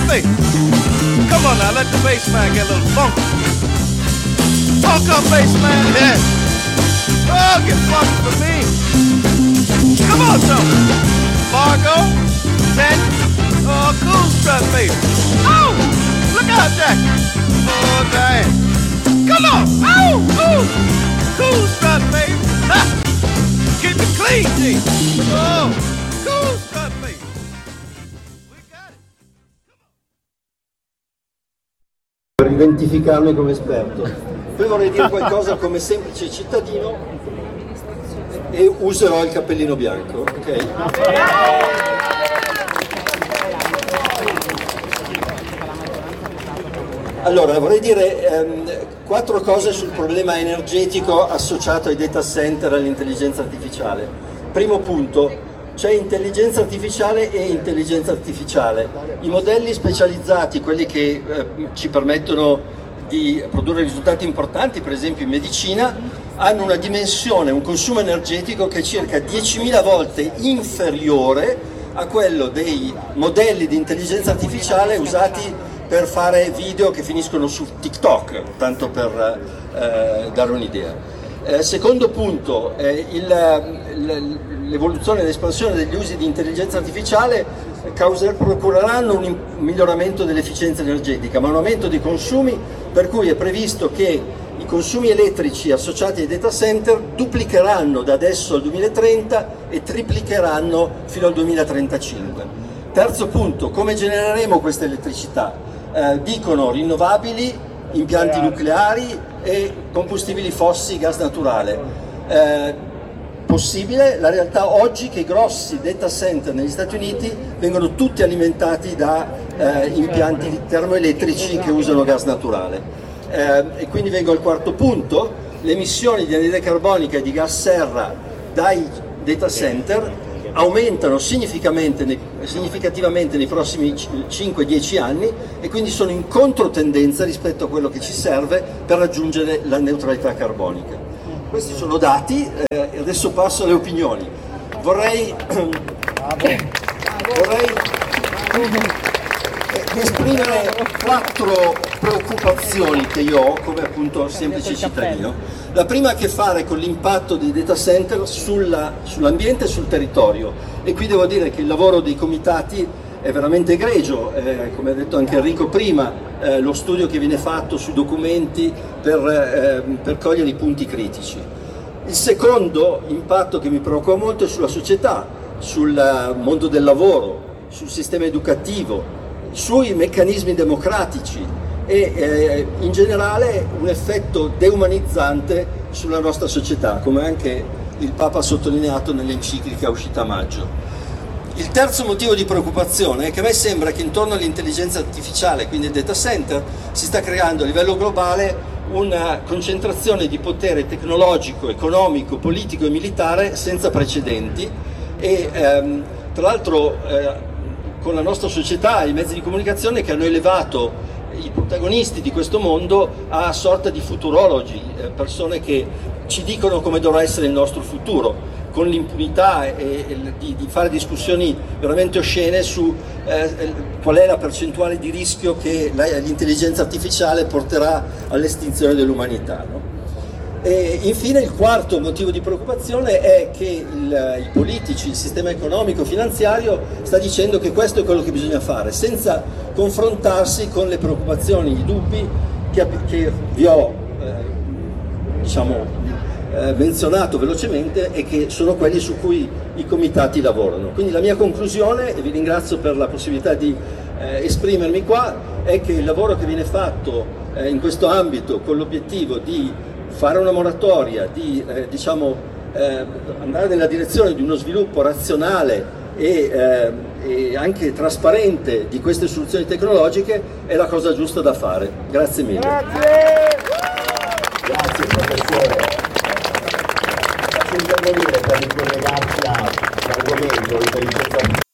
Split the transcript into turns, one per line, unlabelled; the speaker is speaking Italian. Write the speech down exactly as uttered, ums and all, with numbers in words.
bass. Come on now, let the bass man get a little funky. Talk up, bass man. Yeah. Oh, get funky for me. Come on, so. Margo, Ted, oh, cool strut, baby. Oh, look out, Jack. Oh, Diane. Come on. Oh, oh, cool strut, baby. Ha. Keep it clean, G. Oh, cool strut, baby. We got it.
Per identificarmi come esperto. Poi vorrei dire qualcosa come semplice cittadino e userò il cappellino bianco, ok? Allora, vorrei dire ehm, quattro cose sul problema energetico associato ai data center e all'intelligenza artificiale. Primo punto, c'è intelligenza artificiale e intelligenza artificiale. I modelli specializzati, quelli che eh, ci permettono di produrre risultati importanti, per esempio in medicina, hanno una dimensione, un consumo energetico che è circa diecimila volte inferiore a quello dei modelli di intelligenza artificiale usati per fare video che finiscono su TikTok, tanto per eh, dare un'idea. Eh, secondo punto, eh, il, l'evoluzione e l'espansione degli usi di intelligenza artificiale causer, procureranno un miglioramento dell'efficienza energetica, ma un aumento dei consumi, per cui è previsto che i consumi elettrici associati ai data center duplicheranno da adesso al duemilatrenta e triplicheranno fino al duemilatrentacinque. Terzo punto, come genereremo questa elettricità? Eh, dicono rinnovabili, impianti nucleari e combustibili fossili, gas naturale. Eh, possibile, la realtà oggi che i grossi data center negli Stati Uniti vengono tutti alimentati da eh, impianti termoelettrici che usano gas naturale. Eh, e quindi vengo al quarto punto, le emissioni di anidride carbonica e di gas serra dai data center aumentano significativamente nei, significativamente nei prossimi cinque dieci anni e quindi sono in controtendenza rispetto a quello che ci serve per raggiungere la neutralità carbonica. Questi sono dati, eh, e adesso passo alle opinioni. Vorrei, vorrei esprimere quattro preoccupazioni che io ho come appunto semplice cittadino. La prima ha a che fare con l'impatto dei data center sulla, sull'ambiente e sul territorio, e qui devo dire che il lavoro dei comitati è veramente egregio, eh, come ha detto anche Enrico prima, eh, lo studio che viene fatto sui documenti per, eh, per cogliere i punti critici. Il secondo impatto che mi preoccupa molto è sulla società, sul mondo del lavoro, sul sistema educativo, sui meccanismi democratici e eh, in generale un effetto deumanizzante sulla nostra società, come anche il Papa ha sottolineato nell'enciclica uscita a maggio. Il terzo motivo di preoccupazione è che a me sembra che intorno all'intelligenza artificiale, quindi il data center, si sta creando a livello globale una concentrazione di potere tecnologico, economico, politico e militare senza precedenti e ehm, tra l'altro eh, con la nostra società e i mezzi di comunicazione che hanno elevato i protagonisti di questo mondo a sorta di futurologi, eh, persone che ci dicono come dovrà essere il nostro futuro, con l'impunità e, e, di, di fare discussioni veramente oscene su eh, qual è la percentuale di rischio che la, l'intelligenza artificiale porterà all'estinzione dell'umanità, no? E infine il quarto motivo di preoccupazione è che il, i politici, il sistema economico finanziario sta dicendo che questo è quello che bisogna fare, senza confrontarsi con le preoccupazioni, i dubbi che, che vi ho eh, diciamo, eh, menzionato velocemente e che sono quelli su cui i comitati lavorano. Quindi la mia conclusione, e vi ringrazio per la possibilità di eh, esprimermi qua, è che il lavoro che viene fatto eh, in questo ambito con l'obiettivo di fare una moratoria, di eh, diciamo, eh, andare nella direzione di uno sviluppo razionale e, eh, e anche trasparente di queste soluzioni tecnologiche è la cosa giusta da fare. Grazie mille.
Grazie, Grazie professore. Faccio intervenire per ricollegarci all'argomento intelligenza artificiale.